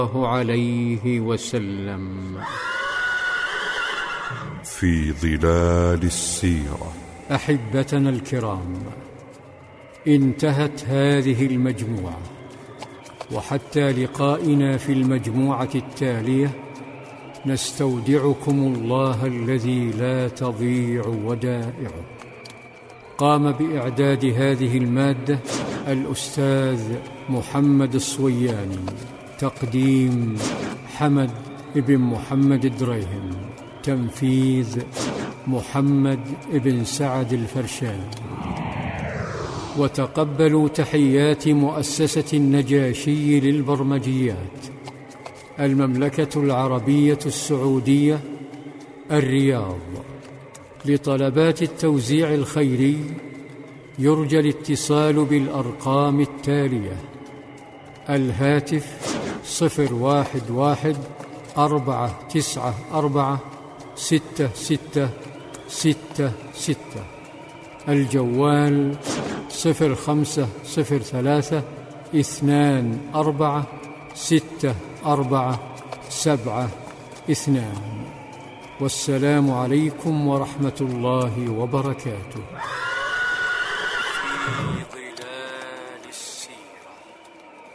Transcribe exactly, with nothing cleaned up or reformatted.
الله عليه وسلم. في ظلال السيرة. أحبتنا الكرام، انتهت هذه المجموعة، وحتى لقائنا في المجموعة التالية نستودعكم الله الذي لا تضيع ودائعه. قام بإعداد هذه المادة الأستاذ محمد الصوياني، تقديم حمد بن محمد الدريهم، تنفيذ محمد بن سعد الفرشان. وتقبلوا تحيات مؤسسة النجاشي للبرمجيات، المملكة العربية السعودية، الرياض. لطلبات التوزيع الخيري يرجى الاتصال بالأرقام التالية: الهاتف صفر واحد واحد أربعة تسعة أربعة ستة ستة ستة ستة، الجوال صفر خمسة صفر ثلاثة اثنان أربعة ستة أربعة سبعة اثنان. والسلام عليكم ورحمة الله وبركاته.